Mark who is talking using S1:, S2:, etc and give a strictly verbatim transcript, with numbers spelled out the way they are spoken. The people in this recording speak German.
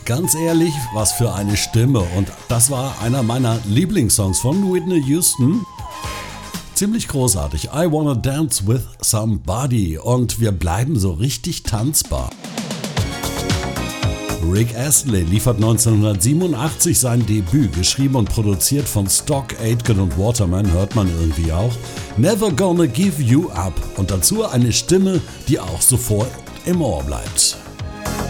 S1: Ganz ehrlich, was für eine Stimme. Und das war einer meiner Lieblingssongs von Whitney Houston. Ziemlich großartig. I Wanna Dance With Somebody. Und wir bleiben so richtig tanzbar. Rick Astley liefert neunzehnhundertsiebenundachtzig sein Debüt, geschrieben und produziert von Stock, Aitken und Waterman, hört man irgendwie auch. Never Gonna Give You Up. Und dazu eine Stimme, die auch sofort im Ohr bleibt.